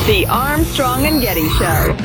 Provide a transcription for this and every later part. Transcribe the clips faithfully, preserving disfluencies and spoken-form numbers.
The Armstrong and Getty Show.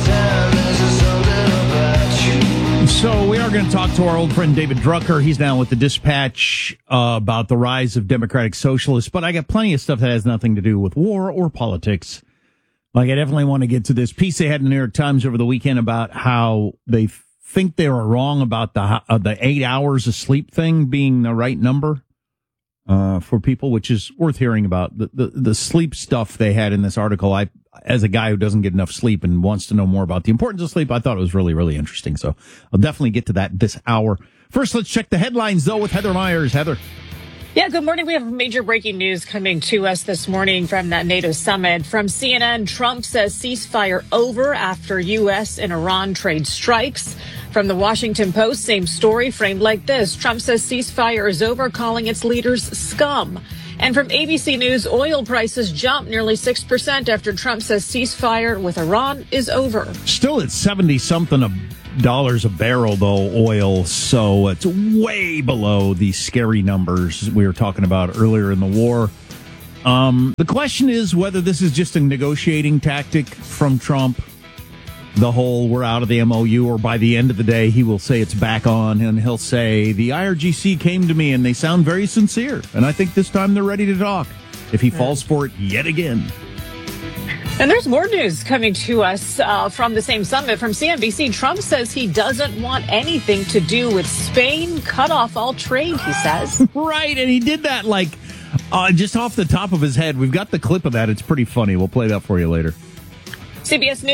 So we are going to talk to our old friend David Drucker. He's now with the Dispatch uh, about the rise of democratic socialists. But I got plenty of stuff that has nothing to do with war or politics. Like, I definitely want to get to this piece they had in the New York Times over the weekend about how they think they were wrong about the uh, the eight hours of sleep thing being the right number uh, for people, which is worth hearing about. The, the the sleep stuff they had in this article, I, as a guy who doesn't get enough sleep and wants to know more about the importance of sleep, I thought it was really, really interesting. So I'll definitely get to that this hour. First, let's check the headlines, though, with Heather Myers. Heather. Yeah, good morning. We have major breaking news coming to us this morning from that NATO summit. From C N N, Trump says ceasefire over after U S and Iran trade strikes. From the Washington Post, same story framed like this. Trump says ceasefire is over, calling its leaders scum. And from A B C News, oil prices jumped nearly six percent after Trump says ceasefire with Iran is over. Still at seventy-something a dollars a barrel, though, oil, so it's way below the scary numbers we were talking about earlier in the war. Um, the question is whether this is just a negotiating tactic from Trump, the whole we're out of the M O U, or by the end of the day he will say it's back on, and he'll say the I R G C came to me and they sound very sincere, and I think this time they're ready to talk, if he falls for it yet again. And there's more news coming to us uh, from the same summit. From C N B C, Trump says he doesn't want anything to do with Spain. Cut off all trade, he says. Right, and he did that like uh, just off the top of his head. We've got the clip of that. It's pretty funny. We'll play that for you later. C B S News.